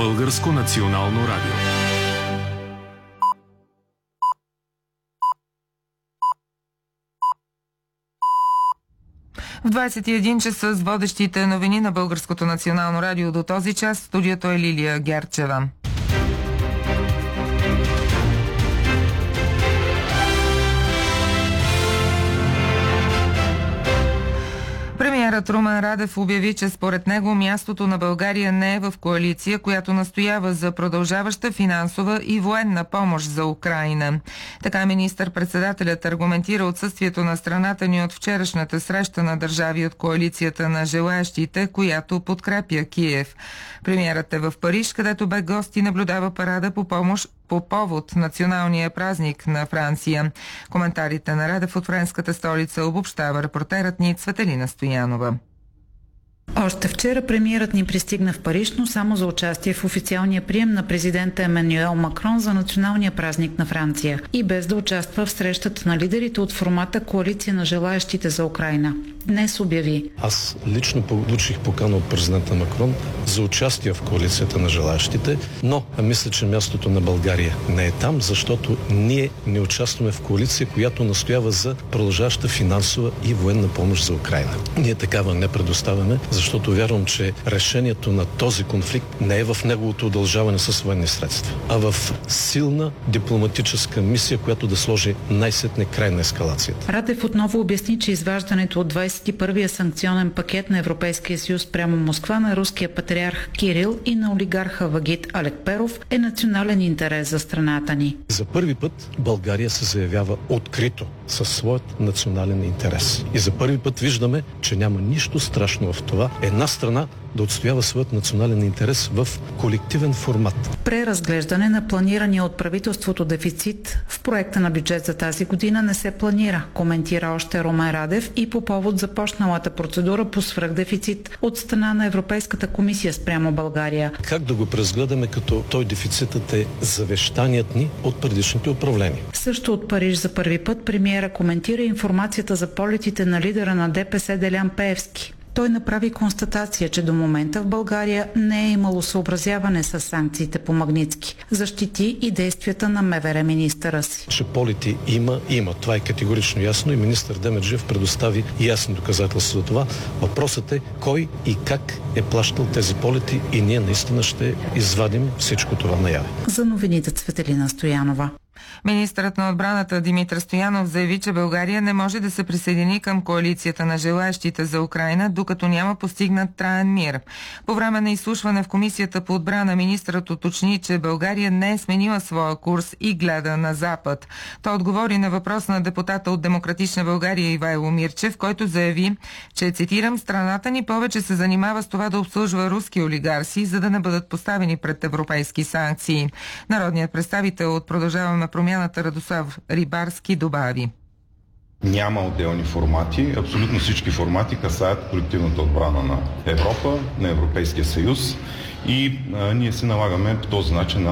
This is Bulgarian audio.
Българско национално радио. В 21 часа с водещите новини на Българското национално радио до този час. Студиото е Лилия Герчева. Премиерът Румен Радев обяви, че според него мястото на България не е в коалиция, която настоява за продължаваща финансова и военна помощ за Украйна. Така министър-председателят аргументира отсъствието на страната ни от вчерашната среща на държави от коалицията на желаещите, която подкрепя Киев. Премиерът е в Париж, където бе гост и наблюдава парада по повод националния празник на Франция. Коментарите на Радев от френската столица обобщава репортерът ни Цветелина Стоянова. Още вчера премиерът ни пристигна в Париж, но само за участие в официалния прием на президента Емануел Макрон за националния празник на Франция и без да участва в срещата на лидерите от формата Коалиция на желаещите за Украйна. Днес обяви: аз лично получих покана от президента Макрон за участие в Коалицията на желаещите, но мисля, че мястото на България не е там, защото ние не участваме в коалиция, която настоява за продължаваща финансова и военна помощ за Украйна. Ние такава не предоставяме, защото вярвам, че решението на този конфликт не е в неговото удължаване с военни средства, а в силна дипломатическа мисия, която да сложи най-сетне край на ескалацията. Радев отново обясни, че изваждането от 21-я санкционен пакет на Европейския съюз прямо Москва на руския патриарх Кирил и на олигарха Вагит Алекперов е национален интерес за страната ни. За първи път България се заявява открито със своят национален интерес. И за първи път виждаме, че няма нищо страшно в това една страна да отстоява своят национален интерес в колективен формат. Преразглеждане на планирания от правителството дефицит в проекта на бюджет за тази година не се планира, коментира още Румен Радев и по повод започналата процедура по свръхдефицит от страна на Европейската комисия спрямо България. Как да го преразгледаме, като той дефицитът е завещаният ни от предишните управления? Също от Париж за първи път премиера коментира информацията за полетите на лидера на ДПС Делян Пеевски. Той направи констатация, че до момента в България не е имало съобразяване с санкциите по Магнитски. Защити и действията на МВР министъра си. Че полети има. Това е категорично ясно и министър Демерджиев предостави ясни доказателства за това. Въпросът е кой и как е плащал тези полети и ние наистина ще извадим всичко това наяве. За новините Цветелина Стоянова. Министърът на отбраната Димитър Стоянов заяви, че България не може да се присъедини към коалицията на желаещите за Украйна, докато няма постигнат траен мир. По време на изслушване в Комисията по отбрана министърът уточни, че България не е сменила своя курс и гледа на Запад. Той отговори на въпрос на депутата от Демократична България Ивайло Мирчев, който заяви, че, цитирам, страната ни повече се занимава с това да обслужва руски олигарси, за да не бъдат поставени пред европейски санкции. Народният представител от Продължаваме промяната Радослав Рибарски добави: няма отделни формати. Абсолютно всички формати касаят колективната отбрана на Европа, на Европейския съюз и ние се налагаме по този начин на